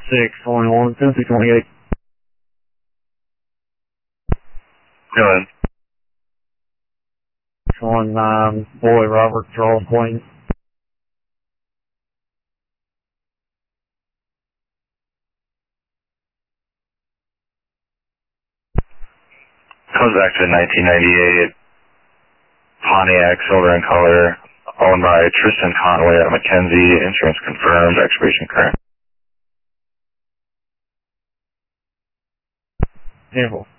621, 10-628. Go ahead. 19, Boy Robert Charles Queen. Comes back to 1998 Pontiac, silver in color, owned by Tristan Conway at Mackenzie. Insurance confirmed. Expiration current. Careful.